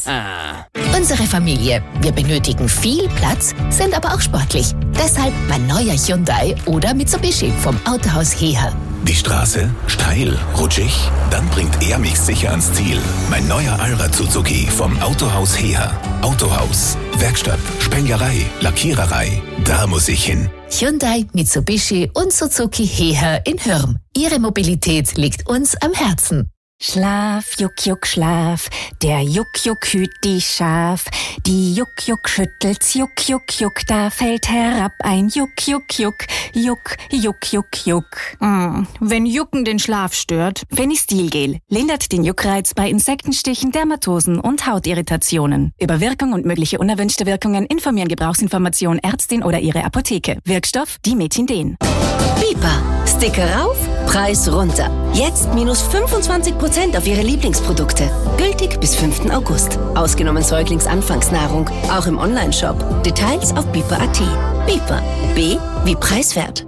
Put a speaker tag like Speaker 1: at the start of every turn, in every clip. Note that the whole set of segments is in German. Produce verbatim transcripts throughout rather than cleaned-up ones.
Speaker 1: Ah.
Speaker 2: Unsere Familie. Wir benötigen viel Platz, sind aber auch sportlich. Deshalb mein neuer Hyundai oder Mitsubishi vom Autohaus Heher.
Speaker 3: Die Straße? Steil? Rutschig? Dann bringt er mich sicher ans Ziel. Mein neuer Allrad Suzuki vom Autohaus Heher. Autohaus, Werkstatt, Spenglerei, Lackiererei. Da muss ich hin.
Speaker 2: Hyundai, Mitsubishi und Suzuki Heher in Hürm. Ihre Mobilität liegt uns am Herzen.
Speaker 4: Schlaf, Juck, Juck, Schlaf, der Juck, Juck hüt die Schaf. Die Juck, Juck schüttelt's, Juck, Juck, Juck, da fällt herab ein Juck, Juck, Juck, Juck, Juck, Juck, Juck.
Speaker 5: Mm, wenn Jucken den Schlaf stört.
Speaker 4: Fenistilgel lindert den Juckreiz bei Insektenstichen, Dermatosen und Hautirritationen. Über Wirkung und mögliche unerwünschte Wirkungen informieren Gebrauchsinformation Ärztin oder ihre Apotheke. Wirkstoff Dimethinden.
Speaker 6: Bipa. Sticker rauf, Preis runter. Jetzt minus fünfundzwanzig Prozent auf Ihre Lieblingsprodukte. Gültig bis fünften August. Ausgenommen Säuglingsanfangsnahrung. Auch im Onlineshop. Details auf bipa punkt at. Bipa. B wie preiswert.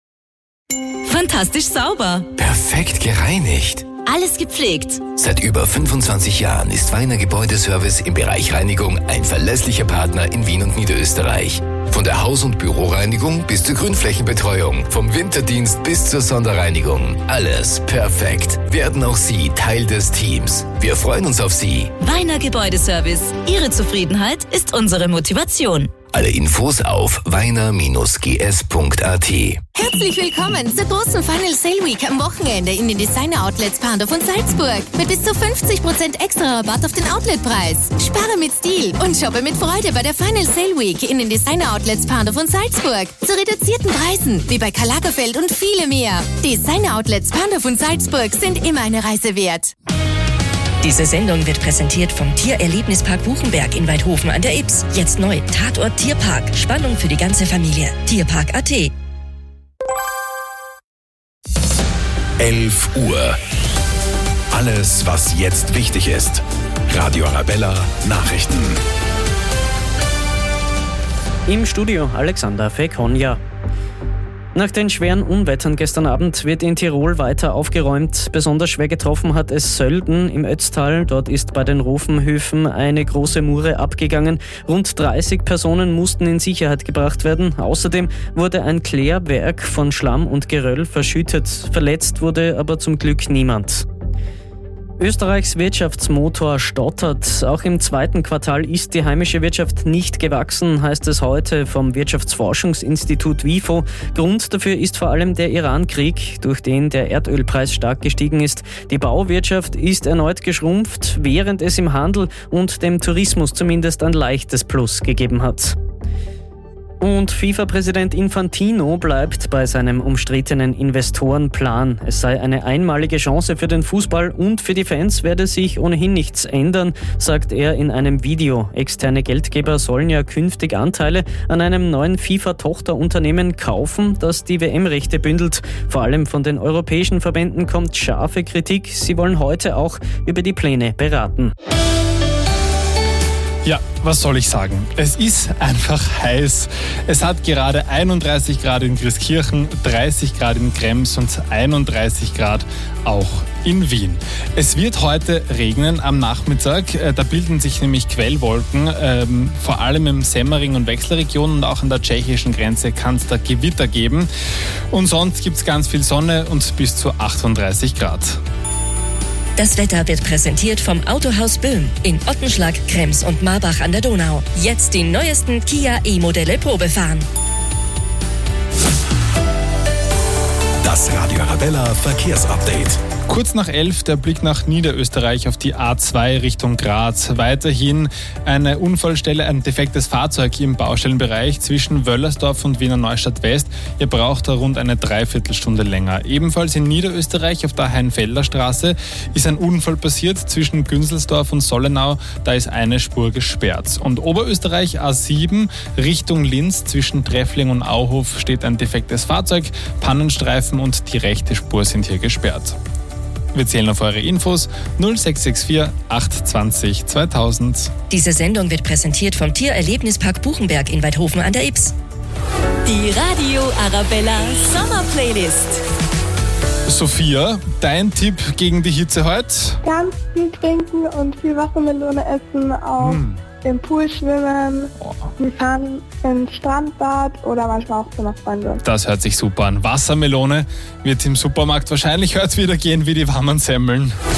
Speaker 7: Fantastisch sauber.
Speaker 8: Perfekt gereinigt.
Speaker 7: Alles gepflegt.
Speaker 8: Seit über fünfundzwanzig Jahren ist Weiner Gebäudeservice im Bereich Reinigung ein verlässlicher Partner in Wien und Niederösterreich. Von der Haus- und Büroreinigung bis zur Grünflächenbetreuung, vom Winterdienst bis zur Sonderreinigung. Alles perfekt. Werden auch Sie Teil des Teams. Wir freuen uns auf Sie.
Speaker 7: Weiner Gebäudeservice. Ihre Zufriedenheit ist unsere Motivation.
Speaker 8: Alle Infos auf weiner Bindestrich g s punkt a t.
Speaker 9: Herzlich willkommen zur großen Final Sale Week am Wochenende in den Designer Outlets Pandorf und Salzburg. Mit bis zu fünfzig Prozent extra Rabatt auf den Outletpreis. Spare mit Stil und shoppe mit Freude bei der Final Sale Week in den Designer Outlets Pandorf und Salzburg. Zu reduzierten Preisen, wie bei Karl Lagerfeld und viele mehr. Designer Outlets Pandorf und Salzburg sind immer eine Reise wert.
Speaker 10: Diese Sendung wird präsentiert vom Tiererlebnispark Buchenberg in Weidhofen an der Ybbs. Jetzt neu, Tatort Tierpark. Spannung für die ganze Familie. Tierpark punkt a t.
Speaker 3: elf Uhr. Alles, was jetzt wichtig ist. Radio Arabella Nachrichten.
Speaker 1: Im Studio Alexander Fekonja. Nach den schweren Unwettern gestern Abend wird in Tirol weiter aufgeräumt. Besonders schwer getroffen hat es Sölden im Ötztal. Dort ist bei den Rofenhöfen eine große Mure abgegangen. Rund dreißig Personen mussten in Sicherheit gebracht werden. Außerdem wurde ein Klärwerk von Schlamm und Geröll verschüttet. Verletzt wurde aber zum Glück niemand. Österreichs Wirtschaftsmotor stottert. Auch im zweiten Quartal ist die heimische Wirtschaft nicht gewachsen, heißt es heute vom Wirtschaftsforschungsinstitut WIFO. Grund dafür ist vor allem der Iran-Krieg, durch den der Erdölpreis stark gestiegen ist. Die Bauwirtschaft ist erneut geschrumpft, während es im Handel und dem Tourismus zumindest ein leichtes Plus gegeben hat. Und FIFA-Präsident Infantino bleibt bei seinem umstrittenen Investorenplan. Es sei eine einmalige Chance für den Fußball und für die Fans werde sich ohnehin nichts ändern, sagt er in einem Video. Externe Geldgeber sollen ja künftig Anteile an einem neuen FIFA-Tochterunternehmen kaufen, das die W M-Rechte bündelt. Vor allem von den europäischen Verbänden kommt scharfe Kritik. Sie wollen heute auch über die Pläne beraten.
Speaker 11: Ja, was soll ich sagen? Es ist einfach heiß. Es hat gerade einunddreißig Grad in Grieskirchen, dreißig Grad in Krems und einunddreißig Grad auch in Wien. Es wird heute regnen am Nachmittag. Da bilden sich nämlich Quellwolken, ähm, vor allem im Semmering- und Wechselregion und auch an der tschechischen Grenze kann es da Gewitter geben. Und sonst gibt es ganz viel Sonne und bis zu achtunddreißig Grad.
Speaker 10: Das Wetter wird präsentiert vom Autohaus Böhm in Ottenschlag, Krems und Marbach an der Donau. Jetzt die neuesten Kia E-Modelle Probefahren.
Speaker 3: Das Radio Arabella Verkehrsupdate.
Speaker 11: Kurz nach elf der Blick nach Niederösterreich auf die A zwei Richtung Graz. Weiterhin eine Unfallstelle, ein defektes Fahrzeug im Baustellenbereich zwischen Wöllersdorf und Wiener Neustadt West. Ihr braucht da rund eine Dreiviertelstunde länger. Ebenfalls in Niederösterreich auf der Heinfelder Straße ist ein Unfall passiert zwischen Günzelsdorf und Sollenau. Da ist eine Spur gesperrt. Und Oberösterreich A sieben Richtung Linz zwischen Treffling und Auhof steht ein defektes Fahrzeug. Pannenstreifen und die rechte Spur sind hier gesperrt. Wir zählen auf eure Infos null sechs sechs vier acht zwanzig zweitausend.
Speaker 10: Diese Sendung wird präsentiert vom Tiererlebnispark Buchenberg in Weidhofen an der Ybbs.
Speaker 7: Die Radio Arabella Sommerplaylist.
Speaker 11: Sophia, dein Tipp gegen die Hitze heute?
Speaker 12: Ganz viel trinken und viel Wassermelone essen, auch mm. im Pool schwimmen. Oh. Wir fahren ins Strandbad oder manchmal auch zu einer Freundin.
Speaker 11: Das hört sich super an. Wassermelone wird im Supermarkt wahrscheinlich heute wieder gehen wie die warmen Semmeln.